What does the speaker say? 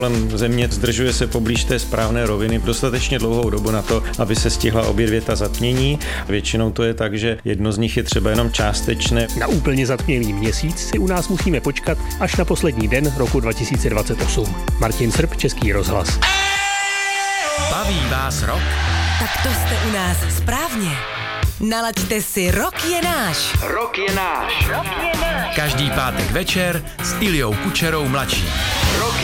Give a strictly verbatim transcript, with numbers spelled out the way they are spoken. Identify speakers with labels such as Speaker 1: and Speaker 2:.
Speaker 1: Kolem Země zdržuje se poblíž té správné roviny dostatečně dlouhou dobu na to, aby se stihla obě dvě ta zatmění. Většinou to je tak, že jedno z nich je třeba jenom částečné.
Speaker 2: Na úplně zatmělý měsíc si u nás musíme počkat až na poslední den roku dva tisíce dvacet osm. Martin Srb, Český rozhlas.
Speaker 3: Baví vás rock?
Speaker 4: Tak to jste u nás správně. Nalaďte si Rock je náš.
Speaker 3: Rock je náš.
Speaker 4: Rock je náš.
Speaker 3: Každý pátek večer s Iliou Kučerou mladším. Rock